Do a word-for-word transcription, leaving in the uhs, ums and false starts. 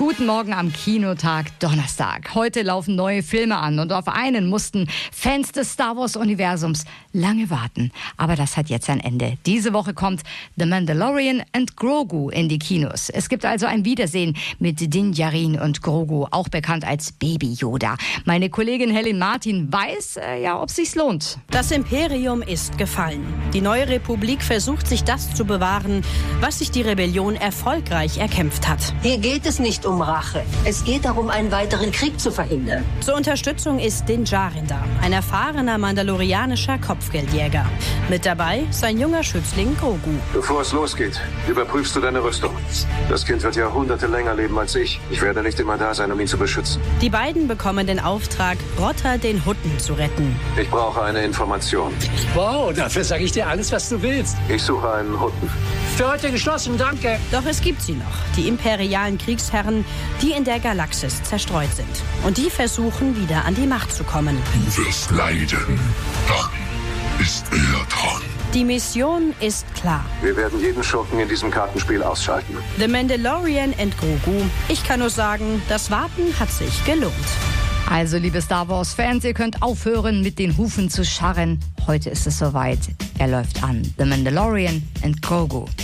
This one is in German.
Guten Morgen am Kinotag Donnerstag. Heute laufen neue Filme an und auf einen mussten Fans des Star Wars Universums lange warten. Aber das hat jetzt ein Ende. Diese Woche kommt The Mandalorian and Grogu in die Kinos. Es gibt also ein Wiedersehen mit Din Djarin und Grogu, auch bekannt als Baby Yoda. Meine Kollegin Helen Martin weiß, äh, ja, ob sich's lohnt. Das Imperium ist gefallen. Die neue Republik versucht, sich das zu bewahren, was sich die Rebellion erfolgreich erkämpft hat. Hier geht es nicht um Rache. Es geht darum, einen weiteren Krieg zu verhindern. Zur Unterstützung ist Din Djarin da, ein erfahrener mandalorianischer Kopfgeldjäger. Mit dabei sein junger Schützling Grogu. Bevor es losgeht, überprüfst du deine Rüstung. Das Kind wird Jahrhunderte länger leben als ich. Ich werde nicht immer da sein, um ihn zu beschützen. Die beiden bekommen den Auftrag, Rotter den Hutten zu retten. Ich brauche eine Information. Wow, dafür sage ich dir alles, was du willst. Ich suche einen Hutten. Für heute geschlossen, danke. Doch es gibt sie noch, die imperialen Kriegsherren, die in der Galaxis zerstreut sind. Und die versuchen, wieder an die Macht zu kommen. Du wirst leiden. Dann ist er dran. Die Mission ist klar. Wir werden jeden Schurken in diesem Kartenspiel ausschalten. The Mandalorian and Grogu. Ich kann nur sagen, das Warten hat sich gelohnt. Also, liebe Star Wars-Fans, ihr könnt aufhören, mit den Hufen zu scharren. Heute ist es soweit. Er läuft an. The Mandalorian and Grogu.